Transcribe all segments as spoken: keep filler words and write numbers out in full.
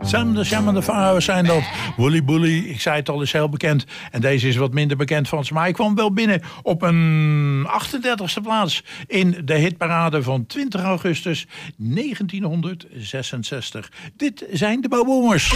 Sam de Sham en de Pharaohs zijn dat. Woolly Bully, ik zei het al, is heel bekend. En deze is wat minder bekend van ze. Maar hij kwam wel binnen op een achtendertigste plaats in de hitparade van twintig augustus negentienhonderdzesenzestig. Dit zijn de Bo Boomers.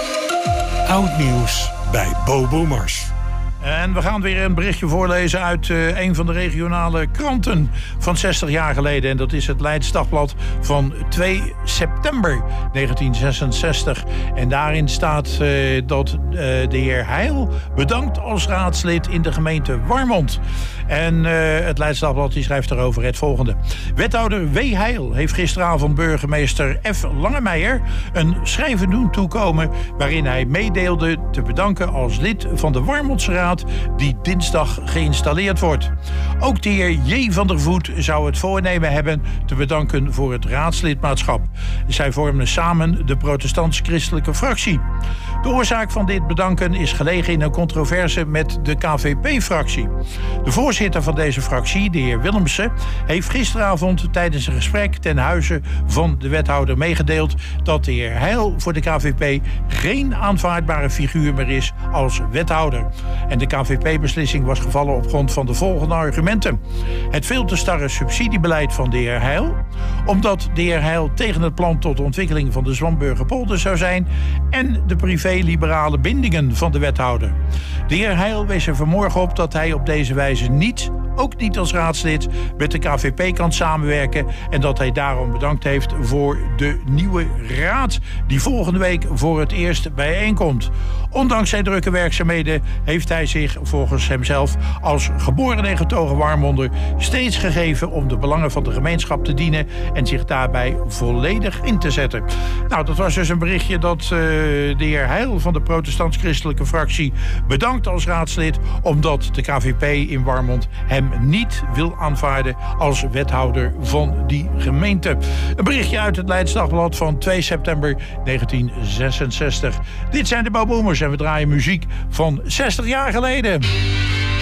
Oud nieuws bij Bo Boomers. En we gaan weer een berichtje voorlezen uit uh, een van de regionale kranten van zestig jaar geleden. En dat is het Leids Dagblad van twee september negentien zesenzestig. En daarin staat uh, dat uh, de heer Heil bedankt als raadslid in de gemeente Warmond. En uh, het Leids Dagblad die schrijft daarover het volgende. Wethouder W. Heil heeft gisteravond burgemeester F. Langemeijer een schrijven doen toekomen waarin hij meedeelde te bedanken als lid van de Warmondse Raad die dinsdag geïnstalleerd wordt. Ook de heer J. van der Voet zou het voornemen hebben te bedanken voor het raadslidmaatschap. Zij vormen samen de protestants-christelijke fractie. De oorzaak van dit bedanken is gelegen in een controverse met de K V P-fractie. De voorzitter van deze fractie, de heer Willemsen, heeft gisteravond tijdens een gesprek ten huize van de wethouder meegedeeld dat de heer Heil voor de K V P geen aanvaardbare figuur meer is als wethouder. En de K V P-beslissing was gevallen op grond van de volgende argumenten. Het veel te starre subsidiebeleid van de heer Heil, omdat de heer Heil tegen het plan tot ontwikkeling van de Zwamburgerpolder zou zijn, en de privé-liberale bindingen van de wethouder. De heer Heil wees er vanmorgen op dat hij op deze wijze niet, ook niet als raadslid, met de K V P kan samenwerken en dat hij daarom bedankt heeft voor de nieuwe raad die volgende week voor het eerst bijeenkomt. Ondanks zijn drukke werkzaamheden heeft hij zich volgens hemzelf als geboren en getogen Warmonder steeds gegeven om de belangen van de gemeenschap te dienen en zich daarbij volledig in te zetten. Nou, dat was dus een berichtje dat uh, de heer Heil van de protestants-christelijke fractie bedankt als raadslid omdat de K V P in Warmond hem niet wil aanvaarden als wethouder van die gemeente. Een berichtje uit het Leids Dagblad van twee september negentien zesenzestig. Dit zijn de Bo Boomers en we draaien muziek van zestig jaar geleden.